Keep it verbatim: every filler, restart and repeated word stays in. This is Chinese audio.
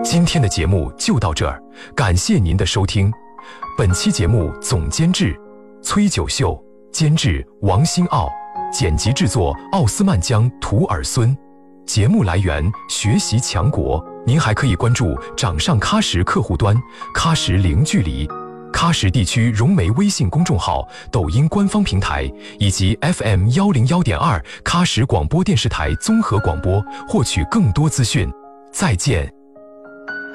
今天的节目就到这儿，感谢您的收听。本期节目总监制崔九秀，监制王新奥，剪辑制作奥斯曼江图尔孙。节目来源学习强国。您还可以关注掌上喀什客户端、喀什零距离、喀什地区融媒微信公众号、抖音官方平台以及 F M 一零一点二喀什广播电视台综合广播，获取更多资讯。再见。